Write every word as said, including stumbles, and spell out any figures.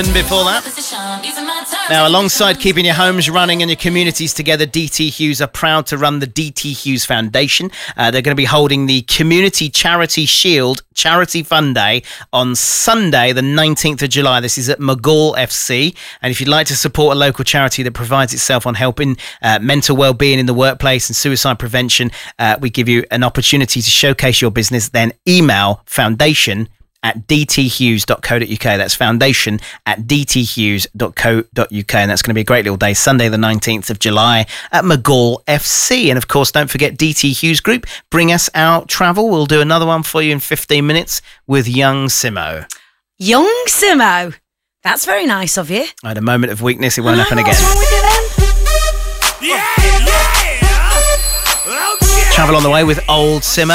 Before that. Now, alongside keeping your homes running and your communities together, D T Hughes are proud to run the D T Hughes Foundation. Uh, they're going to be holding the Community Charity Shield Charity Fun Day on Sunday, the nineteenth of July. This is at McGall F C. And if you'd like to support a local charity that prides itself on helping uh, mental well-being in the workplace and suicide prevention, uh, we give you an opportunity to showcase your business. Then email foundation at d t hughes dot co dot u k. That's foundation at d t hughes dot co dot u k. And that's going to be a great little day, Sunday the nineteenth of July at McGall F C. And of course, don't forget D T Hughes Group. Bring us out travel. We'll do another one for you in fifteen minutes with young Simo. Young Simo. That's very nice of you. I had a moment of weakness. It won't happen again. What's wrong with you then? Yeah, yeah. Okay. Travel on the way with old Simo.